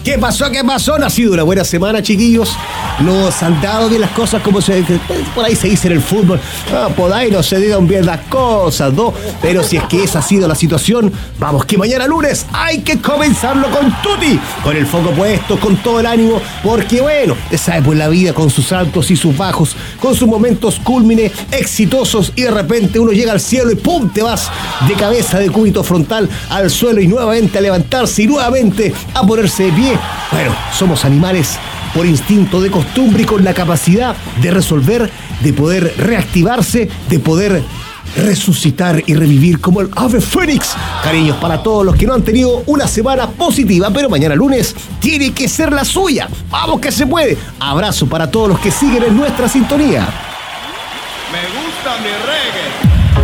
¿Qué pasó? ¿Qué pasó? No ha sido una buena semana, chiquillos. No se han dado bien las cosas como por ahí se dice en el fútbol. Por ahí no se dieron bien las cosas, ¿no? Pero si es que esa ha sido la situación, vamos que mañana lunes hay que comenzarlo con tutti, con el foco puesto, con todo el ánimo, porque bueno, usted sabe, pues la vida con sus altos y sus bajos, con sus momentos cúlmine, exitosos, y de repente uno llega al cielo y ¡pum!, te vas de cabeza, de cúbito frontal al suelo y nuevamente a levantarse y nuevamente a ponerse de pie. Bueno, somos animales por instinto, de costumbre y con la capacidad de resolver, de poder reactivarse, de poder resucitar y revivir como el ave fénix. Cariños para todos los que no han tenido una semana positiva, pero mañana lunes tiene que ser la suya. ¡Vamos que se puede! Abrazo para todos los que siguen en nuestra sintonía. Me gusta mi reggae.